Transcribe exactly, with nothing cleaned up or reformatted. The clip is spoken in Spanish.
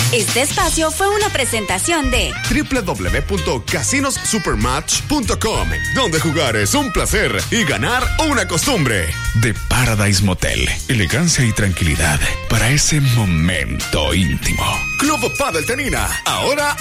Este espacio fue una presentación de doble u doble u doble u punto casinos supermatch punto com, donde jugar es un placer y ganar una costumbre. The Paradise Motel, elegancia y tranquilidad para ese momento íntimo. Club Padel Tenina, ahora